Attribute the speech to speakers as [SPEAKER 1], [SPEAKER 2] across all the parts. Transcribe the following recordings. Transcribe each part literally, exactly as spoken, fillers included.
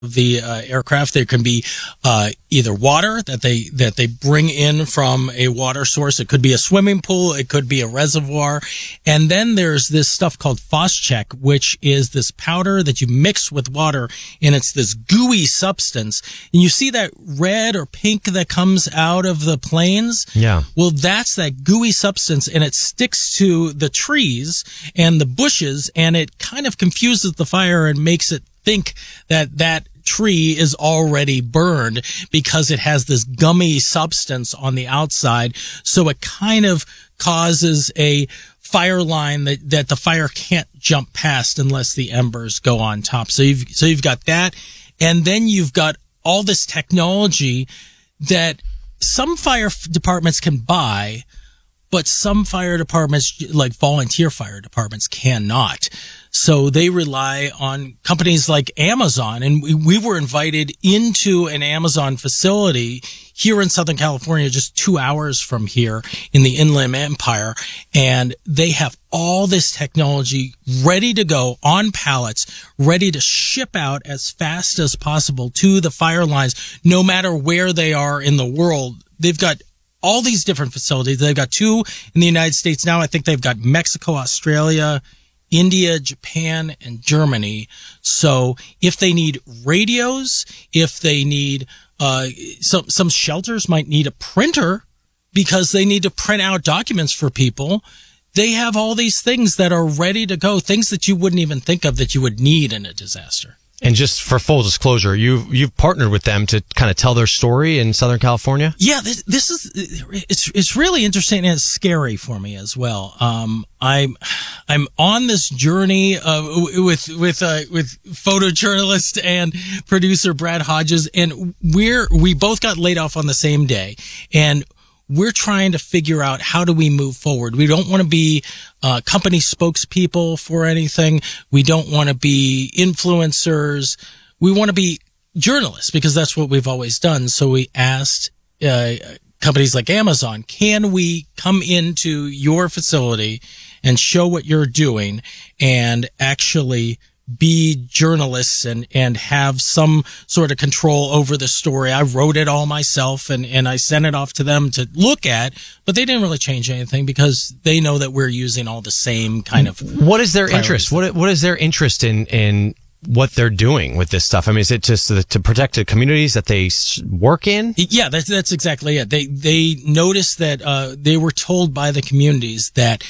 [SPEAKER 1] the uh, aircraft. There can be uh, either water that they that they bring in from a water source. It could be a swimming pool. It could be a reservoir. And then there's this stuff called Phos-Chek, which is this powder that you mix with water, and it's this gooey substance. And you see that red or pink that comes out of the planes?
[SPEAKER 2] Yeah.
[SPEAKER 1] Well, that's that gooey substance, and it sticks to the trees and the bushes, and it kind of confuses the fire and makes it think that that tree is already burned because it has this gummy substance on the outside. So it kind of causes a fire line that, that the fire can't jump past unless the embers go on top. So you've, so you've got that. And then you've got all this technology that some fire departments can buy, but some fire departments, like volunteer fire departments, cannot. So they rely on companies like Amazon. And we, we were invited into an Amazon facility here in Southern California, just two hours from here in the Inland Empire. And they have all this technology ready to go on pallets, ready to ship out as fast as possible to the fire lines, no matter where they are in the world. They've got all these different facilities. They've got two in the United States now. I think they've got Mexico, Australia, India, Japan, and Germany. So if they need radios, if they need, uh, some, some shelters might need a printer because they need to print out documents for people. They have all these things that are ready to go, things that you wouldn't even think of that you would need in a disaster.
[SPEAKER 2] And just for full disclosure, you've, you've partnered with them to kind of tell their story in Southern California?
[SPEAKER 1] Yeah, this, this is, it's, it's really interesting and it's scary for me as well. Um, I'm, I'm on this journey, uh, with, with, uh, with photojournalist and producer Brad Hodges, and we're, we both got laid off on the same day. And we're trying to figure out how do we move forward. We don't want to be uh, company spokespeople for anything. We don't want to be influencers. We want to be journalists because that's what we've always done. So we asked uh, companies like Amazon, can we come into your facility and show what you're doing and actually be journalists and, and have some sort of control over the story. I wrote it all myself and, and I sent it off to them to look at, but they didn't really change anything because they know that we're using all the same kind of.
[SPEAKER 2] What is their interest? What, what is their interest in, in what they're doing with this stuff? I mean, is it just to, to protect the communities that they work in?
[SPEAKER 1] Yeah, that's, that's exactly it. They, they noticed that, uh, they were told by the communities that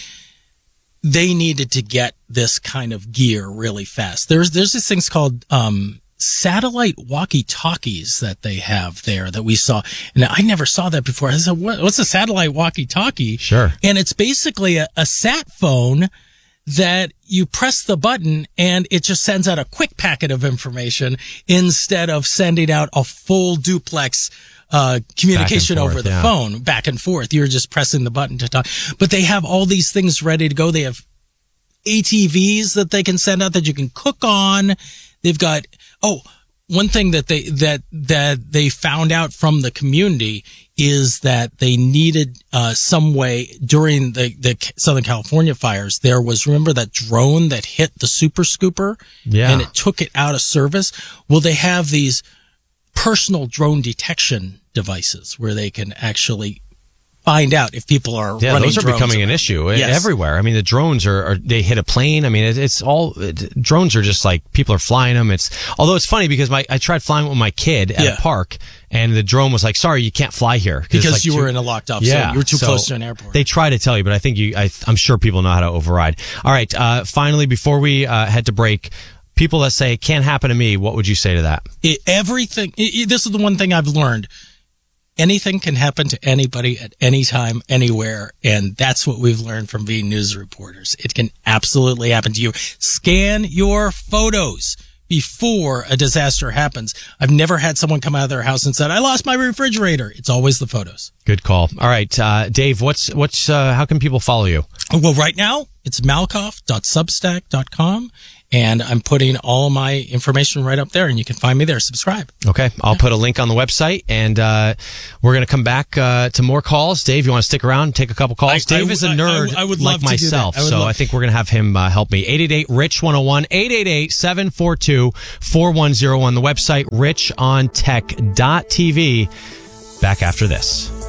[SPEAKER 1] they needed to get this kind of gear really fast. There's, there's these things called, um, satellite walkie-talkies that they have there that we saw. And I never saw that before. I said, what, what's a satellite walkie-talkie?
[SPEAKER 2] Sure.
[SPEAKER 1] And it's basically a, a sat phone that you press the button and it just sends out a quick packet of information instead of sending out a full duplex Uh, communication forth, over the
[SPEAKER 2] yeah.
[SPEAKER 1] phone, back and forth. You're just pressing the button to talk. But they have all these things ready to go. They have A T Vs that they can send out that you can cook on. They've got, oh, one thing that they, that, that they found out from the community is that they needed, uh, some way during the, the Southern California fires. There was, remember that drone that hit the Super Scooper?
[SPEAKER 2] Yeah.
[SPEAKER 1] And it took it out of service? Well, they have these personal drone detection devices where they can actually find out if people are
[SPEAKER 2] yeah,
[SPEAKER 1] running
[SPEAKER 2] those are
[SPEAKER 1] drones
[SPEAKER 2] becoming
[SPEAKER 1] around.
[SPEAKER 2] an issue
[SPEAKER 1] Yes.
[SPEAKER 2] everywhere. I mean, the drones are, are they hit a plane. I mean, it, it's all it, drones are just like people are flying them. It's although it's funny because my I tried flying with my kid at
[SPEAKER 1] Yeah.
[SPEAKER 2] a park and the drone was like, "Sorry, you can't fly here
[SPEAKER 1] because
[SPEAKER 2] like
[SPEAKER 1] you
[SPEAKER 2] too,
[SPEAKER 1] were in a locked up.
[SPEAKER 2] yeah,
[SPEAKER 1] so you were too
[SPEAKER 2] so
[SPEAKER 1] close to an airport."
[SPEAKER 2] They try to tell you, but I think you, I, I'm sure people know how to override. All right, uh, finally, before we uh, head to break. People that say it can't happen to me, what would you say to that?
[SPEAKER 1] It, everything. It, it, this is the one thing I've learned. Anything can happen to anybody at any time, anywhere, and that's what we've learned from being news reporters. It can absolutely happen to you. Scan your photos before a disaster happens. I've never had someone come out of their house and said, "I lost my refrigerator." It's always the photos.
[SPEAKER 2] Good call. All right, uh, Dave, what's what's uh, how can people follow you?
[SPEAKER 1] Well, right now it's malkoff dot substack dot com, and I'm putting all my information right up there, and you can find me there. Subscribe.
[SPEAKER 2] Okay, I'll yeah. put a link on the website, and uh, we're going to come back uh, to more calls. Dave, you want to stick around and take a couple calls? I, Dave I, is a nerd I, I would like myself, I so love- I think we're going to have him uh, help me. eight eight eight, R I C H one oh one, eight eight eight, seven four two, four one zero one. The website, rich on tech dot t v. Back after this.